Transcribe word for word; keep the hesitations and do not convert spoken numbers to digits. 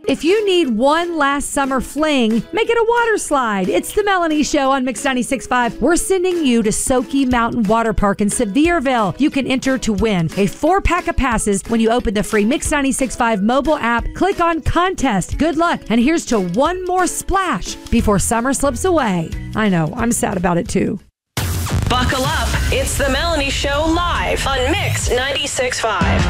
If you need one last summer fling, make it a water slide. It's the Melanie Show on Mix ninety-six point five. We're sending you to Soaky Mountain Water Park in Sevierville. You can enter to win a four-pack of passes when you open the free Mix ninety-six point five mobile app. Click on contest. Good luck. And here's to one more splash before summer slips away. I know, I'm sad about it too. Buckle up. It's the Melanie Show live on Mix ninety-six point five.